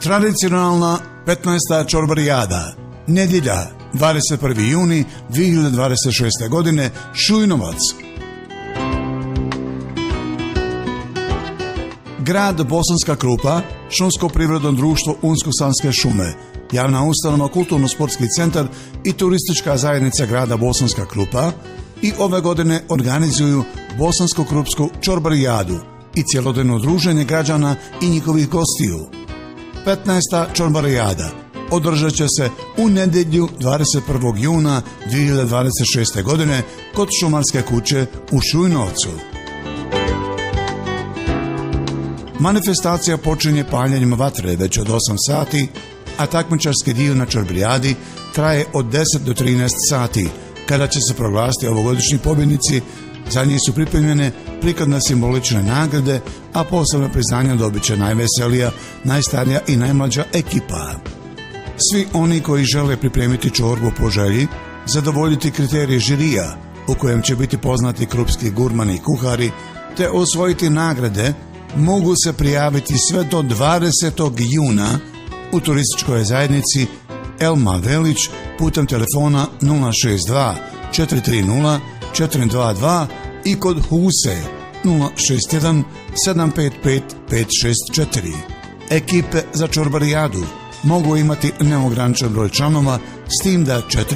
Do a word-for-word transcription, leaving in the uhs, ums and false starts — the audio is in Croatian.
Tradicionalna petnaesta čorbarijada, nedjelja, dvadeset prvi juni dvije hiljade dvadeset šeste. godine, Šujnovac. Grad Bosanska Krupa, šumsko privredno društvo Unsko-Sanske šume, javna ustanova Kulturno-sportski centar i turistička zajednica grada Bosanska Krupa i ove godine organizuju Bosansko-Krupsku čorbarijadu i cjelodnevno druženje građana i njihovih gostiju. petnaesta čorbarijada održat će se u nedjelju dvadeset prvog juna dvije hiljade dvadeset šeste. godine kod Šumarske kuće u Šujnovcu. Manifestacija počinje paljenjem vatre već od osam sati, a takmičarski dio na čorbarijadi traje od deset do trinaest sati, kada će se proglasiti ovogodišnji pobjednici. Za njih su pripremljene prikladne simbolične nagrade, a posebno priznanja dobit će najveselija, najstarija i najmlađa ekipa. Svi oni koji žele pripremiti čorbu po želji, zadovoljiti kriterije žirija, u kojem će biti poznati krupski gurmani i kuhari, te osvojiti nagrade, mogu se prijaviti sve do dvadesetog juna u turističkoj zajednici Elma Velić putem telefona nula šest dva četiri tri nula četiri dva dva i kod Huse nula šest jedan sedam pet pet pet šest četiri. Ekipe za čorbarijadu mogu imati neograničen broj članova, s tim da četiri